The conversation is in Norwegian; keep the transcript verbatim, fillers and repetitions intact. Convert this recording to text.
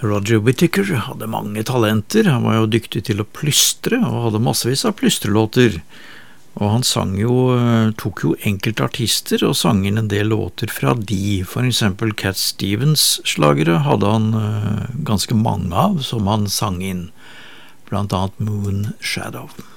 Roger Whittaker hadde mange talenter, han var jo dyktig til å plystre og hadde massevis av plystrelåter, og han sang jo, tok jo enkelte artister og sang inn en del låter fra de, for eksempel Cat Stevens slagere hadde han ganske mange av som han sang inn, blant annet Moon Shadow.